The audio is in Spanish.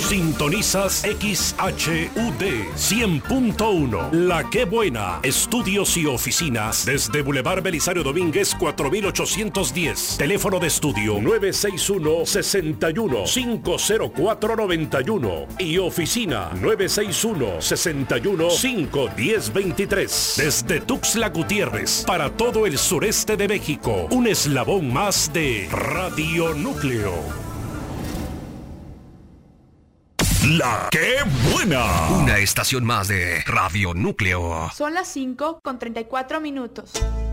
Sintonizas XHUD 100.1. La Que Buena. Estudios y oficinas desde Boulevard Belisario Domínguez 4810. Teléfono de estudio 961-61-50491 y oficina 961-61-51023. Desde Tuxtla Gutiérrez para todo el sureste de México. Un eslabón más de Radio Núcleo. La Que Buena. Una estación más de Radio Núcleo. Son las 5:34.